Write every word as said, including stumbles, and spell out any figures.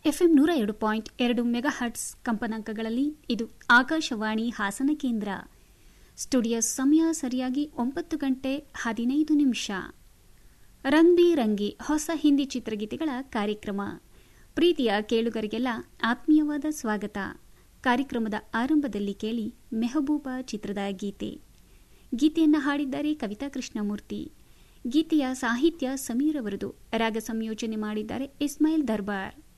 FM ನೂರ ಎರಡು point ಎರಡು ಮೆಗಾಹರ್ಟ್ಸ್ ಕಂಪನಾಂಕಗಳಲ್ಲಿ ಇದು ಆಕಾಶವಾಣಿ ಹಾಸನ ಕೇಂದ್ರ. ಸ್ಟುಡಿಯೋ ಸಮಯ ಸರಿಯಾಗಿ ಒಂಬತ್ತು ಗಂಟೆ ಹದಿನೈದು ನಿಮಿಷ. ರಂಗ್ ರಂಗಿ ಹೊಸ ಹಿಂದಿ ಚಿತ್ರಗೀತೆಗಳ ಕಾರ್ಯಕ್ರಮ. ಪ್ರೀತಿಯ ಕೇಳುಗರಿಗೆಲ್ಲ ಆತ್ಮೀಯವಾದ ಸ್ವಾಗತ. ಕಾರ್ಯಕ್ರಮದ ಆರಂಭದಲ್ಲಿ ಕೇಳಿ ಮೆಹಬೂಬಾ ಚಿತ್ರದ ಗೀತೆ. ಗೀತೆಯನ್ನು ಹಾಡಿದ್ದಾರೆ ಕವಿತಾ ಕೃಷ್ಣಮೂರ್ತಿ. ಗೀತೆಯ ಸಾಹಿತ್ಯ ಸಮೀರ್ ಅವರದು. ರಾಗ ಸಂಯೋಜನೆ ಮಾಡಿದ್ದಾರೆ ಇಸ್ಮಾಯಿಲ್ ದರ್ಬಾರ್.